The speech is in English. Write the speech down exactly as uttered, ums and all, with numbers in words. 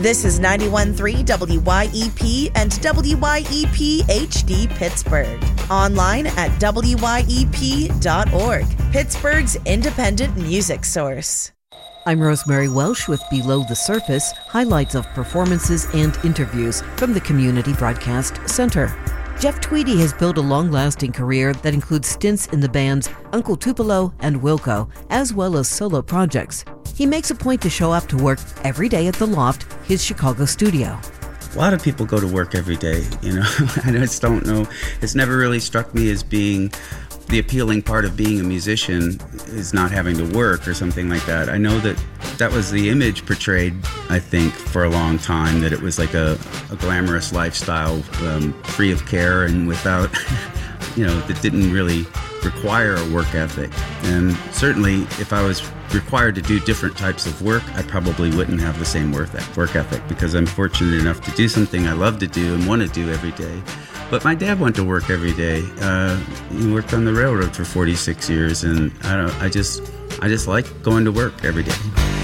This is ninety-one point three W Y E P and W Y E P H D Pittsburgh. Online at W Y E P dot org, Pittsburgh's independent music source. I'm Rosemary Welsh with Below the Surface, highlights of performances and interviews from the Community Broadcast Center. Jeff Tweedy has built a long-lasting career that includes stints in the bands Uncle Tupelo and Wilco, as well as solo projects. He makes a point to show up to work every day at The Loft, his Chicago studio. A lot of people go to work every day, you know. I just don't know. It's never really struck me as being the appealing part of being a musician is not having to work or something like that. I know that that was the image portrayed, I think, for a long time, that it was like a, a glamorous lifestyle, um, free of care and without, you know, that didn't really require a work ethic. And certainly if I was required to do different types of work, I probably wouldn't have the same work ethic, because I'm fortunate enough to do something I love to do and want to do every day. But my dad went to work every day. Uh, he worked on the railroad for forty-six years, and I don't. I just, I just like going to work every day.